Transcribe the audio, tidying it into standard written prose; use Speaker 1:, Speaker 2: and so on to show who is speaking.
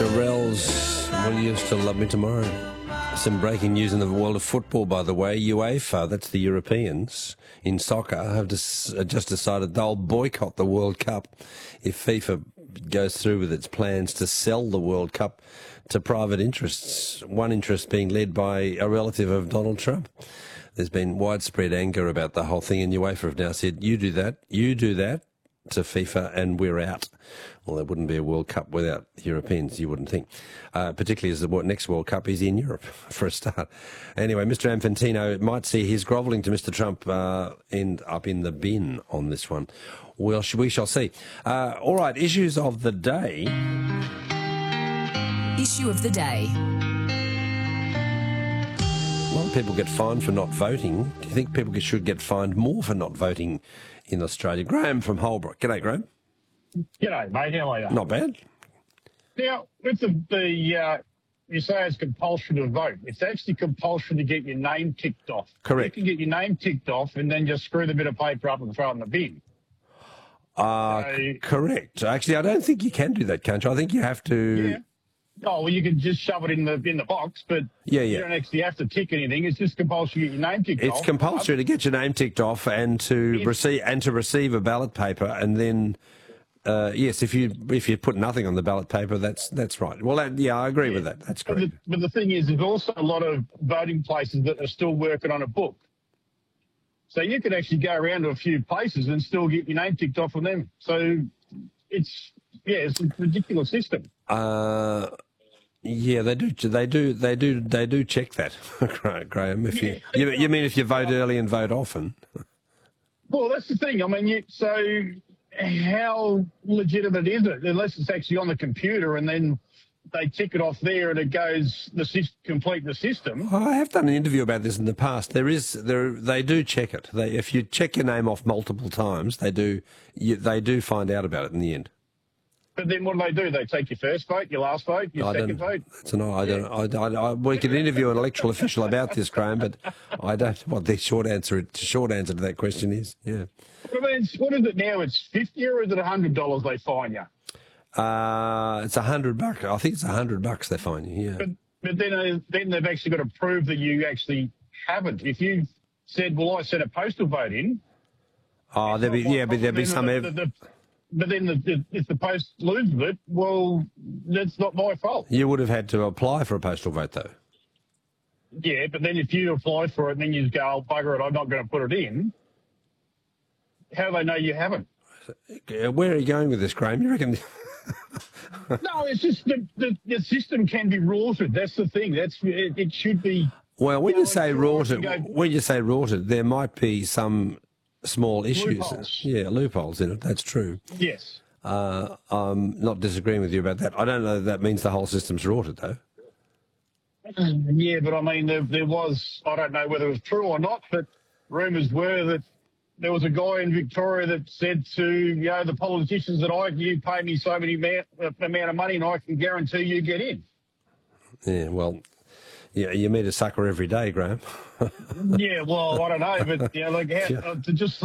Speaker 1: Shirelles, will you still love me tomorrow? Some breaking news in the world of football, by the way. UEFA, that's the Europeans in soccer, have just decided they'll boycott the World Cup if FIFA goes through with its plans to sell the World Cup to private interests, one interest being led by a relative of Donald Trump. There's been widespread anger about the whole thing, and UEFA have now said, you do that to FIFA, and we're out. Well, there wouldn't be a World Cup without Europeans, you wouldn't think, particularly as the next World Cup is in Europe, for a start. Anyway, Mr. Infantino might see his grovelling to Mr. Trump end up in the bin on this one. Well, we shall see. All right, issues of the day.
Speaker 2: Issue of the day.
Speaker 1: A lot of people get fined for not voting. Do you think people should get fined more for not voting in Australia? Graham from Holbrook. G'day, Graham.
Speaker 3: G'day, mate. How are you?
Speaker 1: Not bad.
Speaker 3: Now, with you say it's compulsion to vote. It's actually compulsion to get your name ticked off.
Speaker 1: Correct.
Speaker 3: You can get your name ticked off and then just screw the bit of paper up and throw it in the bin.
Speaker 1: Correct. Actually, I don't think you can do that, can't you? I think you have to...
Speaker 3: Yeah. Oh, well, you can just shove it in the box, but you don't actually have to tick anything. It's just compulsory to get your name ticked off.
Speaker 1: It's compulsory to get your name ticked off and to receive a ballot paper, and then yes, if you put nothing on the ballot paper, that's right. Well, I agree with that. That's correct.
Speaker 3: But the thing is, there's also a lot of voting places that are still working on a book. So you could actually go around to a few places and still get your name ticked off on them. So it's a ridiculous system.
Speaker 1: Yeah, they do check that, Graham. If you mean if you vote early and vote often?
Speaker 3: Well, that's the thing. I mean, so how legitimate is it? Unless it's actually on the computer and then they tick it off there and it goes complete the system.
Speaker 1: I have done an interview about this in the past. They do check it. If you check your name off multiple times, they do find out about it in the end.
Speaker 3: But then what do? They take your first vote, your last vote, your second vote?
Speaker 1: We could interview an electoral official about this, Graham, but I don't know what the short answer to that question is. Yeah.
Speaker 3: But I mean, what is it now? It's $50 or is it $100 they fine you?
Speaker 1: It's $100. I think it's $100 they fine you. Yeah.
Speaker 3: But then they've actually got to prove that you actually haven't. If you said, "Well, I sent a postal vote in," there'd be some evidence. But then if the post loses it, well, that's not my fault.
Speaker 1: You would have had to apply for a postal vote, though.
Speaker 3: Yeah, but then if you apply for it and then you go, "Oh, bugger it, I'm not going to put it in," how do they know you haven't?
Speaker 1: Where are you going with this, Graham? You reckon...
Speaker 3: No, it's just the system can be rorted. That's the thing. It should be...
Speaker 1: Well, when you say rorted, there might be some... small issues.
Speaker 3: Loopholes.
Speaker 1: Yeah, loopholes in it. That's true.
Speaker 3: Yes.
Speaker 1: I'm not disagreeing with you about that. I don't know that means the whole system's rorted, though.
Speaker 3: Yeah, but I mean, there was, I don't know whether it was true or not, but rumours were that there was a guy in Victoria that said to, the politicians that you pay me so many amount of money and I can guarantee you get in.
Speaker 1: Yeah, well... Yeah, you meet a sucker every day, Graham.
Speaker 3: Yeah, well, I don't know, but to just